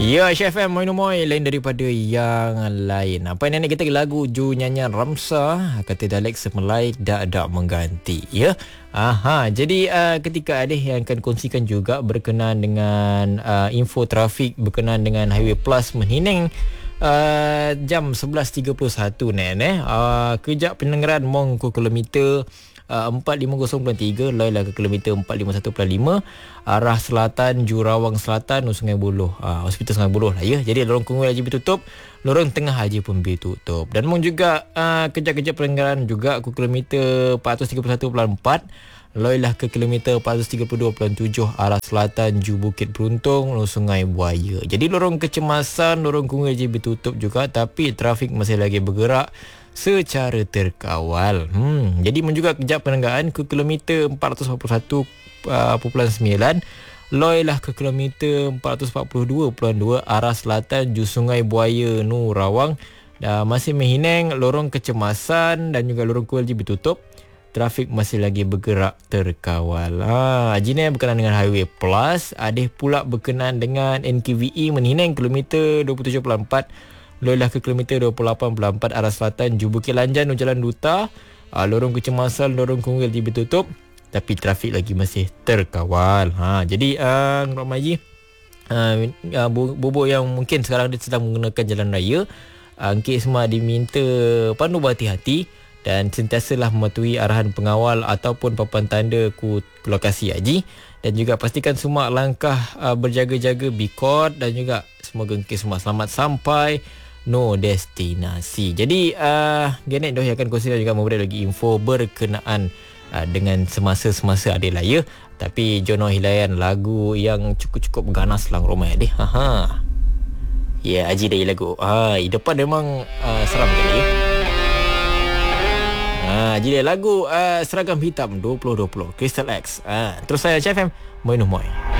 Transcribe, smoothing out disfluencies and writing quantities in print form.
Ya, Chef M, Moy lain daripada yang lain. Apa yang kita lagu Ju nyanyian Ramsa kata Dalek Semelai dak mengganti. Ya. Jadi ketika ada yang akan kongsikan juga berkenaan dengan info trafik berkenaan dengan Highway Plus Menineng jam 11.31 kejap Pendengaran Mong ke kilometer 450.3 lailah ke kilometer 451.5 arah selatan Jurawang Selatan Sungai Buloh, Hospital Sungai Buloh lah ya. Jadi lorong Kungul Haji ditutup, lorong tengah Haji pun ditutup. Dan mung juga kejap-kejap Pendengaran juga ke kilometer 431.4 lailah ke kilometer 432.7 arah selatan Ju Bukit Beruntung Sungai Buaya. Jadi lorong kecemasan lorong Kungul Haji ditutup juga, tapi trafik masih lagi bergerak secara terkawal. Jadi menjuga kejap perenggaan ke kilometer 441.9 loilah ke kilometer 442.2 arah selatan Ju Sungai Buaya Rawang. Masih Mehineng lorong kecemasan dan juga lorong Kualji ditutup. Trafik masih lagi bergerak terkawal. Jini berkenaan dengan Highway Plus, ada pula berkenaan dengan NKVE Menineng kilometer 27.4 loilah ke kilometer 28.4 arah selatan Ju Bukit Lanjan Jalan Duta. Lorong kecemasan lorong Kungil ditutup, tapi trafik lagi masih terkawal. Jadi Pak Maji, bobok yang mungkin sekarang dia sedang menggunakan jalan raya, angkit semua diminta pandu berhati-hati dan sentiasalah mematuhi arahan pengawal ataupun papan tanda ku lokasi haji, dan juga pastikan semua langkah berjaga-jaga bikot, dan juga semoga angkit semua selamat sampai no destinasi. Jadi Genet dah akan kongsikan juga memberi lagi info berkenaan dengan semasa-semasa ada raya. Tapi Jono Hilayan lagu yang cukup ganas lang rumah deh. Ya, Haji dah lagu. Di depan memang seram kali ya. Jadi lagu Seragam Hitam 2020 Crystal X. Terus saya Chef M Moy.